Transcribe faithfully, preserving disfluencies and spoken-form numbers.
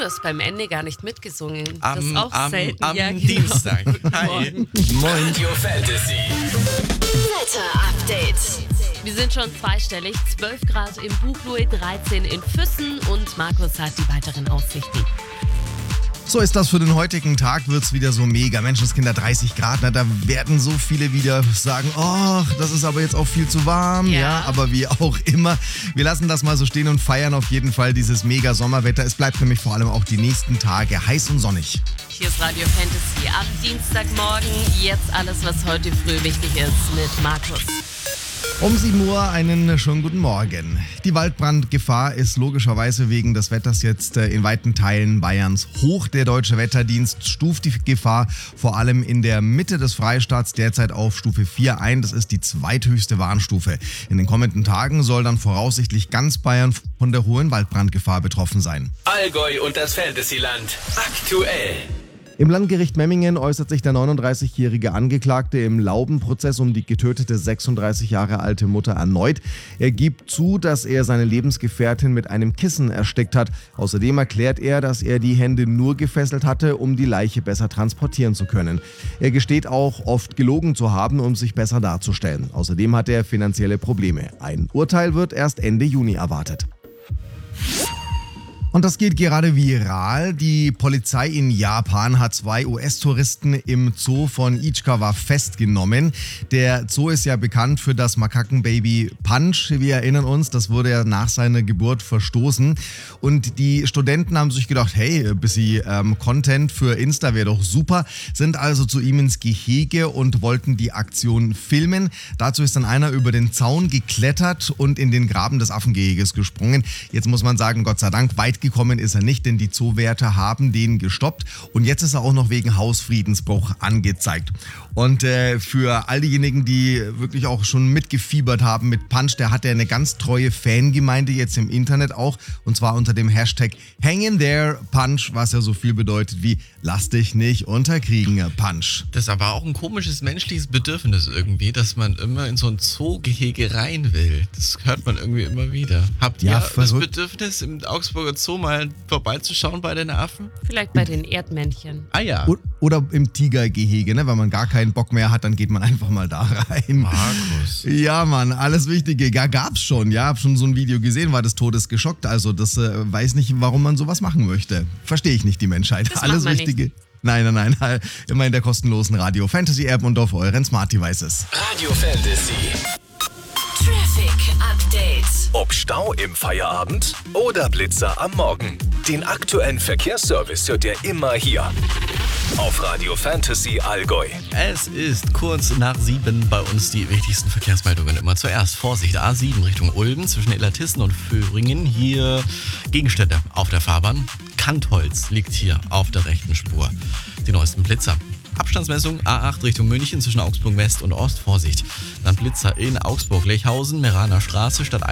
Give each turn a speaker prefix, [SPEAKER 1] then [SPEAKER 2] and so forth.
[SPEAKER 1] du hast beim Ende gar nicht mitgesungen.
[SPEAKER 2] Am,
[SPEAKER 1] das ist auch
[SPEAKER 2] am,
[SPEAKER 1] selten.
[SPEAKER 2] am
[SPEAKER 1] ja, genau.
[SPEAKER 2] Dienstag. Hi.
[SPEAKER 3] Moin.
[SPEAKER 4] Radio Fantasy.
[SPEAKER 5] Wetter-Update.
[SPEAKER 1] Wir sind schon zweistellig. zwölf Grad im Buchloe, dreizehn in Füssen und Markus hat die weiteren Aussichten.
[SPEAKER 3] So ist das für den heutigen Tag, wird's wieder so mega. Menschenskinder, dreißig Grad, na, da werden so viele wieder sagen, ach, das ist aber jetzt auch viel zu warm.
[SPEAKER 1] Ja.
[SPEAKER 3] Ja, aber wie auch immer, wir lassen das mal so stehen und feiern auf jeden Fall dieses mega Sommerwetter. Es bleibt nämlich vor allem auch die nächsten Tage heiß und sonnig.
[SPEAKER 1] Hier ist Radio Fantasy ab Dienstagmorgen. Jetzt alles, was heute früh wichtig ist mit Markus.
[SPEAKER 3] Um sieben Uhr einen schönen guten Morgen. Die Waldbrandgefahr ist logischerweise wegen des Wetters jetzt in weiten Teilen Bayerns hoch. Der Deutsche Wetterdienst stuft die Gefahr vor allem in der Mitte des Freistaats derzeit auf Stufe vier ein. Das ist die zweithöchste Warnstufe. In den kommenden Tagen soll dann voraussichtlich ganz Bayern von der hohen Waldbrandgefahr betroffen sein.
[SPEAKER 4] Allgäu und das Fantasyland. Aktuell.
[SPEAKER 3] Im Landgericht Memmingen äußert sich der neununddreißigjährige Angeklagte im Laubenprozess um die getötete sechsunddreißig Jahre alte Mutter erneut. Er gibt zu, dass er seine Lebensgefährtin mit einem Kissen erstickt hat. Außerdem erklärt er, dass er die Hände nur gefesselt hatte, um die Leiche besser transportieren zu können. Er gesteht auch, oft gelogen zu haben, um sich besser darzustellen. Außerdem hat er finanzielle Probleme. Ein Urteil wird erst Ende Juni erwartet. Und das geht gerade viral. Die Polizei in Japan hat zwei U S-Touristen im Zoo von Ichikawa festgenommen. Der Zoo ist ja bekannt für das Makakenbaby Punch. Wir erinnern uns, das wurde ja nach seiner Geburt verstoßen. Und die Studenten haben sich gedacht, hey, ein bisschen ähm, Content für Insta wäre doch super. Sind also zu ihm ins Gehege und wollten die Aktion filmen. Dazu ist dann einer über den Zaun geklettert und in den Graben des Affengeheges gesprungen. Jetzt muss man sagen, Gott sei Dank, weit gekommen ist er nicht, denn die Zoowärter haben den gestoppt und jetzt ist er auch noch wegen Hausfriedensbruch angezeigt. Und äh, für all diejenigen, die wirklich auch schon mitgefiebert haben mit Punch, der hat ja eine ganz treue Fangemeinde jetzt im Internet auch, und zwar unter dem Hashtag Hang in there Punch, was ja so viel bedeutet wie lass dich nicht unterkriegen, Punch.
[SPEAKER 2] Das ist aber auch ein komisches menschliches Bedürfnis irgendwie, dass man immer in so ein Zoogehege rein will. Das hört man irgendwie immer wieder. Habt ihr
[SPEAKER 3] Ja,
[SPEAKER 2] das
[SPEAKER 3] verrückt.
[SPEAKER 2] Bedürfnis, im Augsburger Zoo mal vorbeizuschauen bei den Affen?
[SPEAKER 1] Vielleicht bei den Erdmännchen.
[SPEAKER 2] Ah ja.
[SPEAKER 3] O- Oder im Tigergehege, ne? Wenn man gar keinen Bock mehr hat, dann geht man einfach mal da rein.
[SPEAKER 2] Markus.
[SPEAKER 3] Ja, Mann, alles Wichtige. Ja, gab's schon. Ja, hab schon so ein Video gesehen, war des Todes geschockt. Also das äh, weiß nicht, warum man sowas machen möchte. Verstehe ich nicht, die Menschheit.
[SPEAKER 1] Das
[SPEAKER 3] alles
[SPEAKER 1] macht man
[SPEAKER 3] Wichtige. Nein, nein, nein. Immer in der kostenlosen Radio Fantasy App und auf euren Smart Devices.
[SPEAKER 4] Radio Fantasy.
[SPEAKER 5] Traffic Update.
[SPEAKER 4] Ob Stau im Feierabend oder Blitzer am Morgen. Den aktuellen Verkehrsservice hört ihr immer hier. Auf Radio Fantasy Allgäu.
[SPEAKER 2] Es ist kurz nach sieben, bei uns die wichtigsten Verkehrsmeldungen immer zuerst. Vorsicht, A sieben Richtung Ulm zwischen Illertissen und Föhringen. Hier Gegenstände auf der Fahrbahn. Kantholz liegt hier auf der rechten Spur. Die neuesten Blitzer. Abstandsmessung A acht Richtung München zwischen Augsburg West und Ost. Vorsicht. Dann Blitzer in Augsburg-Lechhausen, Meraner Straße statt